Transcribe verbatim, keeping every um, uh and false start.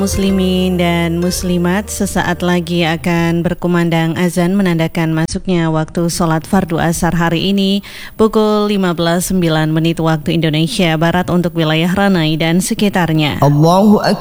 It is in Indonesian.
Muslimin dan muslimat, sesaat lagi akan berkumandang azan menandakan masuknya waktu sholat fardu asar hari ini pukul lima belas sembilan menit waktu Indonesia Barat untuk wilayah Ranai dan sekitarnya. Allahu Akbar.